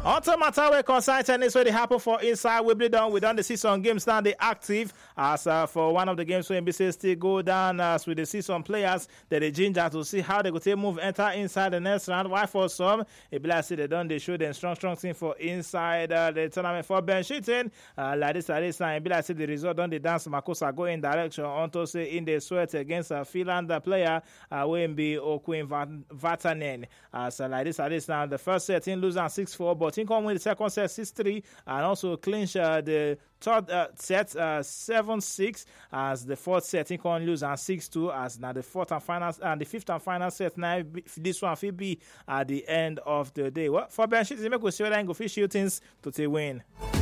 On to matter wey concern tennis wey dey happen for inside Wimbledon. We don dey see some games now dey active. As for one of the games wey NBC still go down, as we dey see some players that dey ginger to see how they go take move enter inside the next round. Why for some, e be like say they don dey show them strong thing for inside the tournament. For Ben Shelton, like this now, e be like say the result don dey dance Makosa go in direction unto say in the sweat against a Finland player wey be Okuin Vatanen. As like this now, the first set in lose 6-4, but in come win the second set 6-3 and also clinch the third set 7-6. As the fourth set in come lose 6-2. As now the fourth and final and the fifth and final set now this one will be at the end of the day. Well, for Ben Shelton, make we see whether he go fit shoot things to take win.